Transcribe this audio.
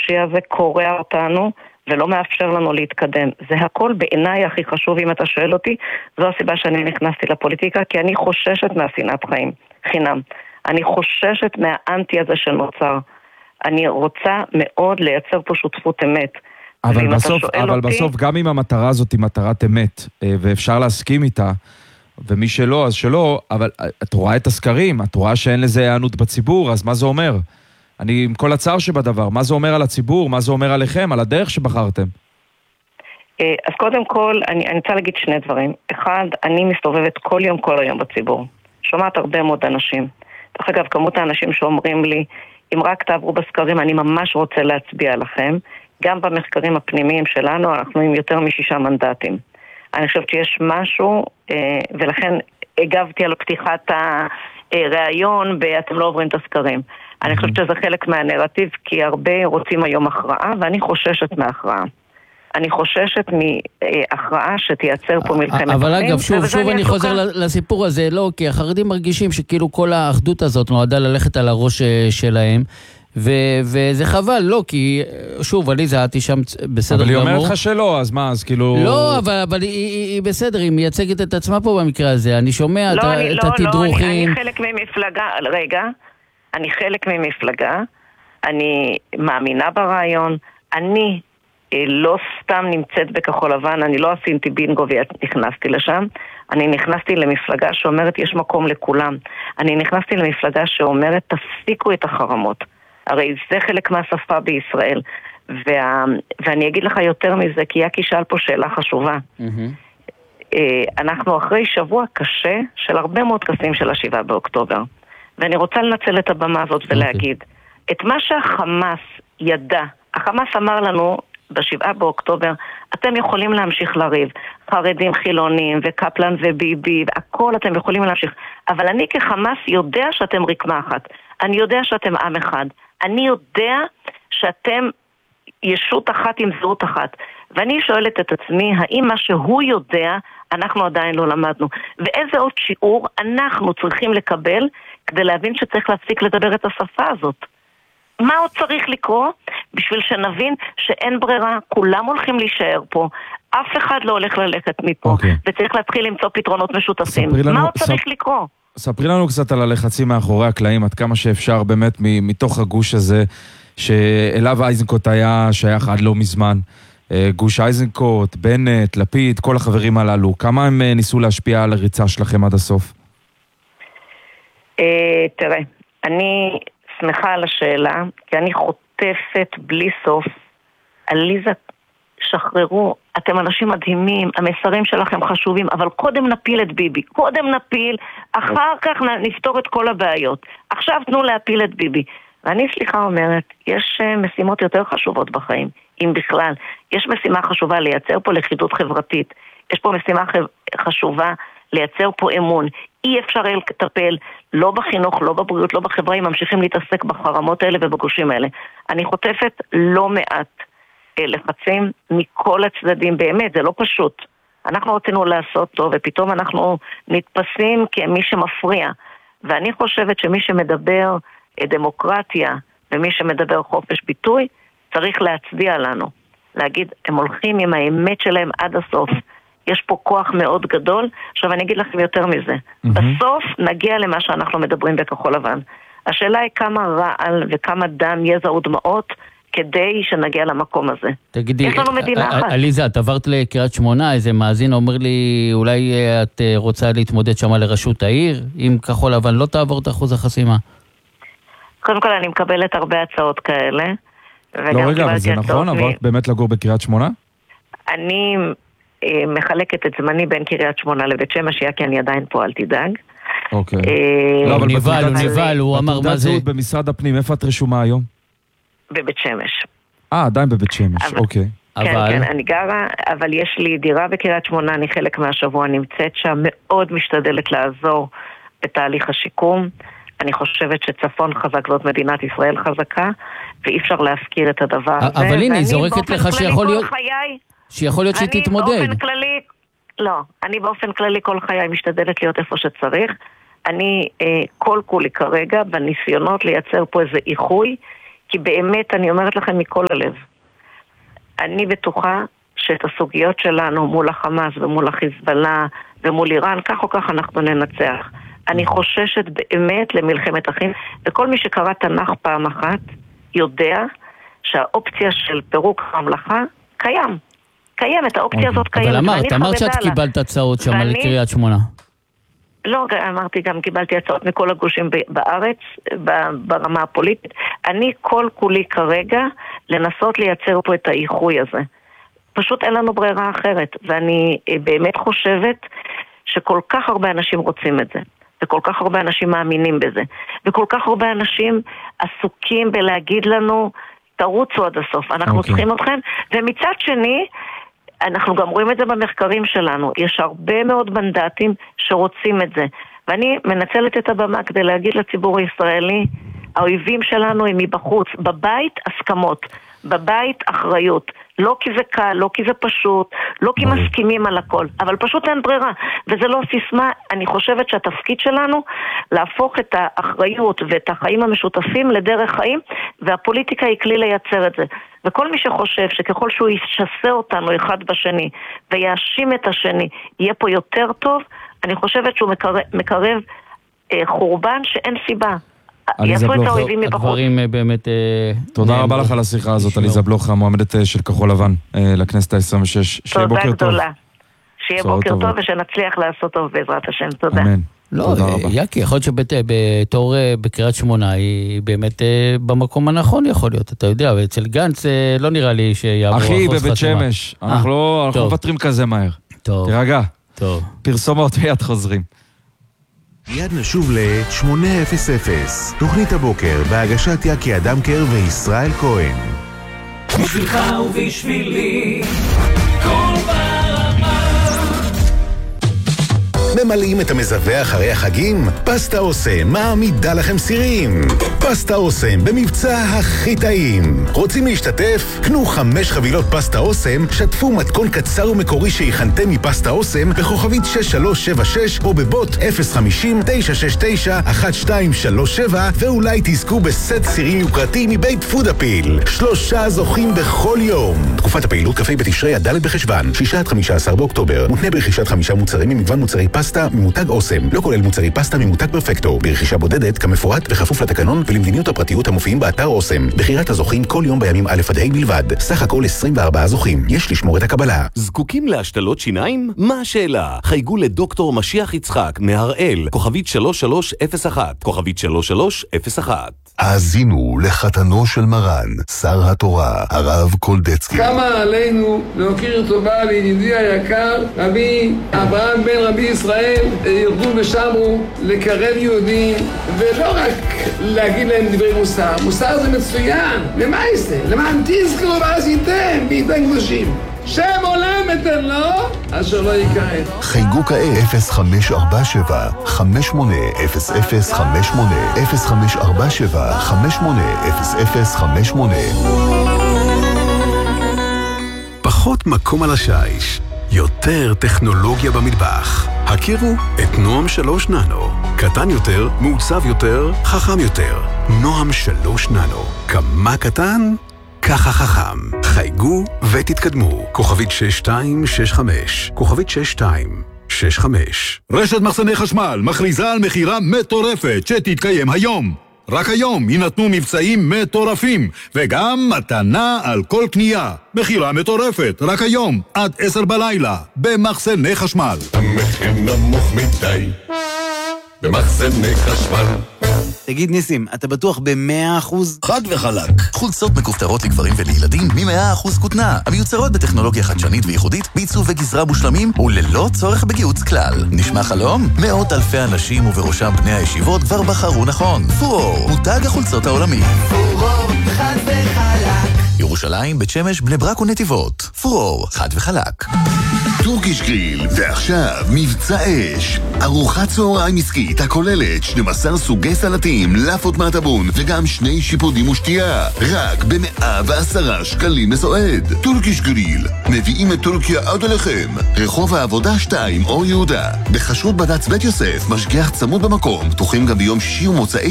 האנושי הזה קורע אותנו ולא מאפשר לנו להתקדם. זה הכל בעיניי הכי חשוב. אם אתה שואל אותי, זו הסיבה שאני נכנסתי לפוליטיקה, כי אני חוששת מהשנאת חינם. אני חוששת מהאנטי הזה שנוצר. אני רוצה מאוד לייצר פה שותפות אמת. אבל בסוף גם אם המטרה הזאת היא מטרת אמת, ואפשר להסכים איתה, ומי שלא, אז שלא, אבל את רואה את הסקרים, את רואה שאין לזה הענות בציבור, אז מה זה אומר? אני עם כל הצער שבדבר, מה זה אומר על הציבור, מה זה אומר עליכם, על הדרך שבחרתם? אז קודם כל, אני רוצה להגיד שני דברים. אחד, אני מסתובבת כל יום, כל היום בציבור. שומעת הרבה מאוד אנשים. דרך אגב, כמות האנשים שאומרים לי, אם רק תעברו בסקרים, אני ממש רוצה להצביע לכם. גם במחקרים הפנימיים שלנו, אנחנו עם יותר מ6 מנדטים. אני חושבת שיש משהו, ולכן הגבתי על פתיחת הרעיון, ואתם לא עוברים את הסקרים. אני חושבת שזה חלק מהנרטיב, כי הרבה רוצים היום הכרעה, ואני חוששת מהכרעה. אני חוששת מהכרעה שתייצר פה מלחמת. אבל אגב, שוב אני חוזר לסיפור הזה, לא, כי החרדים מרגישים שכאילו כל האחדות הזאת נועדה ללכת על הראש שלהם, וזה חבל, לא, כי שוב, עליזה, את שם בסדר גמור. אבל היא אומרת לך שלא, אז מה, אז כאילו... לא, אבל היא בסדר, היא מייצגת את עצמה פה במקרה הזה, אני שומע את התדרוכים. אני חלק ממפלגה, רגע, אני חלק ממפלגה, אני מאמינה ברעיון, אני לא סתם נמצאת בכחול לבן, אני לא עשיתי בינגו ונכנסתי לשם, אני נכנסתי למפלגה שאומרת יש מקום לכולם, אני נכנסתי למפלגה שאומרת תפסיקו את החרמות, הרי זה חלק מהשפה בישראל, ואני אגיד לך יותר מזה, כי יקי שאל פה שאלה חשובה. אנחנו אחרי שבוע קשה של הרבה מאוד כסים של 7 באוקטובר, ואני רוצה לנצל את הבמה הזאת ולהגיד, את מה שהחמאס ידע, החמאס אמר לנו ב7 באוקטובר, אתם יכולים להמשיך לריב, חרדים חילונים וקפלן וביבי, הכל אתם יכולים להמשיך, אבל אני כחמאס יודע שאתם רקמה אחת, אני יודע שאתם עם אחד, אני יודע שאתם ישות אחת עם זהות אחת, ואני שואלת את עצמי, האם מה שהוא יודע, אנחנו עדיין לא למדנו, ואיזה עוד שיעור אנחנו צריכים לקבל, כדי להבין שצריך להפסיק לדבר את השפה הזאת. מה עוד צריך לקרוא? בשביל שנבין שאין ברירה, כולם הולכים להישאר פה, אף אחד לא הולך ללכת מפה, וצריך להתחיל למצוא פתרונות משותפים. מה עוד צריך לקרוא? ספרי לנו קצת על הלחצים מאחורי הקלעים, עד כמה שאפשר באמת מתוך הגוש הזה, שאליו איזנקוט היה שייך עד לא מזמן. גוש איזנקוט, בנט, לפיד, כל החברים הללו. כמה הם ניסו להשפיע על הריצה שלכם עד הסוף? תראה, אני שמחה על השאלה, כי אני חוטפת בלי סוף. עליזה, שחררו, אתם אנשים מדהימים, המסרים שלכם חשובים, אבל קודם נפיל את ביבי, קודם נפיל, אחר כך נפתור את כל הבעיות. עכשיו תנו להפיל את ביבי. ואני סליחה אומרת, יש משימות יותר חשובות בחיים, אם בכלל. יש משימה חשובה לייצר פה לכידות חברתית. יש פה משימה חשובה לייצר פה אמון. אי אפשר לטפל לא בחינוך, לא בבריאות, לא בחברה, אם ממשיכים להתעסק בחרמות האלה ובגושים האלה. אני חוטפת לא מעט לחצים מכל הצדדים, באמת, זה לא פשוט. אנחנו רצינו לעשות טוב, ופתאום אנחנו נתפסים כמי שמפריע. ואני חושבת שמי שמדבר דמוקרטיה, ומי שמדבר חופש ביטוי, צריך להצדיע לנו. להגיד, הם הולכים עם האמת שלהם עד הסוף. יש פה כוח מאוד גדול. עכשיו אני אגיד לכם יותר מזה. בסוף נגיע למה שאנחנו מדברים בכחול לבן. השאלה היא כמה רעל וכמה דם, יזע ודמעות, כדי שנגיע למקום הזה. תגידי, יש לנו מדינה אחת. עליזה, את עברת לקריית שמונה, איזה מאזין אומר לי, אולי את רוצה להתמודד שמה לראשות העיר, אם כחול לבן לא תעבור את אחוז החסימה? קודם כל אני מקבלת הרבה הצעות כאלה. לא רגע, אבל זה נכון? עברת באמת לגור בקריית שמונה? אני מחלקת את זמני בין קריית שמונה לבית שמש, כי אני עדיין פה, אל תדאג. אוקיי. הוא נבל, הוא אמר מה זה. במשרד הפנים, איפה את רשומה היום? בבית שמש. עדיין בבית שמש, אוקיי. כן, אני גרה, אבל יש לי דירה בקריית שמונה, אני חלק מהשבוע נמצאת שם, מאוד משתדלת לעזור בתהליך השיקום. אני חושבת שצפון חזק זאת מדינת ישראל חזקה, ואי אפשר להזכיר את הדבר הזה. אבל הנה, היא זורקת לך שיכול להיות שהיא תתמודד. אני באופן כללי כל חיי משתדלת להיות איפה שצריך. אני כל כולי כרגע בניסיונות לייצר פה איזה איחוי כי באמת אני אומרת לכם מכל הלב, אני בטוחה שאת הסוגיות שלנו מול החמאס ומול החיזבאללה ומול איראן, כך או כך אנחנו ננצח. אני חוששת באמת למלחמת אחים, וכל מי שקרא תנ"ך פעם אחת יודע שהאופציה של פירוק הממלכה קיימת, האופציה הזאת קיימת. אבל אמרת שאת קיבלת הצעות שם לקריית שמונה. לא, אמרתי גם קיבלתי הצעות מכל הגושים בארץ, ברמה הפוליטית. אני כל כולי כרגע לנסות לייצר פה את האיחוי הזה. פשוט אין לנו ברירה אחרת, ואני באמת חושבת שכל כך הרבה אנשים רוצים את זה, וכל כך הרבה אנשים מאמינים בזה, וכל כך הרבה אנשים עסוקים בלהגיד לנו, תרוצו עד הסוף, אנחנו צריכים אתכם, ומצד שני, אנחנו גם רואים את זה במחקרים שלנו, יש הרבה מאוד מנדטים שרוצים את זה, ואני מנצלת את הבמה כדי להגיד לציבור הישראלי, האויבים שלנו הם מבחוץ, בבית הסכמות, בבית אחריות, לא כי זה קל, לא כי זה פשוט, לא כי מסכימים על הכל, אבל פשוט אין ברירה, וזה לא סיסמה. אני חושבת שהתפקיד שלנו להפוך את האחריות ואת החיים המשותפים לדרך חיים, והפוליטיקה היא כלי לייצר את זה. וכל מי שחושב שככל שהוא ישסה אותנו אחד בשני ויאשים את השני, יהיה פה יותר טוב, אני חושבת שהוא מקרב חורבן שאין סיבה. יעשו את האויבים מבחוץ. הדברים באמת... תודה רבה לך על השיחה הזאת, עליזה בלוך, המועמדת של כחול לבן לכנסת ה-26. שיהיה בוקר טוב. תודה גדולה. שיהיה בוקר טוב ושנצליח לעשות טוב בעזרת השם. תודה. אמן. לא, יקי, יכול להיות שבתור בקריית שמונה היא באמת במקום הנכון יכול להיות, אתה יודע, ואצל גנץ לא נראה לי שיעבור אחוז חתומה. אחי, בבית שמש, אנחנו לא מוותרים כזה מהר. תירגע. פרסומות מיד חוזרים. מיד נשוב ל-800, תוכנית הבוקר בהגשת יקי אדמקר וישראל כהן. בשבילך ובשבילי כל ברמה. ממלאים את המזווה אחרי החגים? פסטה אוסם מעמידה לכם סירים. פסטה אוסם במבצע הכי טעים. רוצים להשתתף? קנו 5 חבילות פסטה אוסם, שתפו מתכון קצר ומקורי שיחנתם מפסטה אוסם בכוכבית 6376 או בבוט 050-969-1237 ואולי תזכו בסט סירים יוקרתי מבית פודאפיל. 3 זוכים בכל יום. תקופת הפעילות כ"ה בתשרי עד ד' בחשוון, 6-15 באוקטובר. מותנה ברכישת 5 מוצרים ממגוון מוצרי פסטה ממותג אוסם, לא כולל מוצרי פסטה ממותג פרפקטו, ברכישה בודדת כמפורט וכפוף לתקנון ולמדיניות הפרטיות המופיעים באתר אוסם. בחירת הזוכים כל יום בימים א' עד ה' בלבד. סך הכל 24 זוכים. יש לשמור את הקבלה. זקוקים להשתלות שיניים? מה השאלה? חייגו לדוקטור משיח יצחק מהראל, כוכבית 3301, כוכבית 3301. האזינו לחתנו של מרן, שר התורה, הרב קולדצקי. כמה עלינו להוקיר טובה לידידי היקר, רבי אברהם בן רבי ישראל, ירדו ושמו לקרב יהודים, ולא רק להגיד להם דברי מוסר. מוסר זה מצוין. למה זה? למען תזכרו ועשיתם בידי קדושים. שם עולם אתן לו, אשר לא יקראת. חייגו כעת 0547 580058 0547 580058. פחות מקום על השיש, יותר טכנולוגיה במטבח. הכירו את נועם 3 ננו. קטן יותר, מעוצב יותר, חכם יותר. נועם 3 ננו. כמה קטן? ככה חכם. חייגו ותתקדמו. כוכבית 6265. כוכבית 6265. רשת מחסני חשמל מכריזה על מחירה מטורפת שתתקיים היום. רק היום יינתנו מבצעים מטורפים, וגם מתנה על כל קנייה. מחירה מטורפת, רק היום, עד 10 בלילה, במחסני חשמל. המחיר נמוך מדי, במחסני חשמל. תגיד ניסים, אתה בטוח ב100%? חד וחלק. חולצות מכופתרות לגברים ולילדים מ100% כותנה, המיוצרות בטכנולוגיה חדשנית וייחודית, בעיצוב וגזרה מושלמים וללא צורך בגיוץ כלל. נשמע חלום? מאות אלפי אנשים ובראשם בני הישיבות כבר בחרו נכון. פורור, מותג החולצות העולמי. פורור, חד וחלק. ירושלים, בית שמש, בני ברק ונתיבות. פורור, חד וחלק. טורקיש גריל, ועכשיו מבצע אש. ארוחת צהריים עסקית הכוללת 12 סוגי סלטים, לאפות מהטבון וגם 2 שיפודים ושתייה. רק ב110 שקלים לסועד. טורקיש גריל, מביאים את טורקיה עד אליכם. רחוב העבודה 2 אור יהודה. בחשרות בד"ץ בית יוסף, משגיח צמוד במקום. פתוחים גם ביום שישי ומוצאי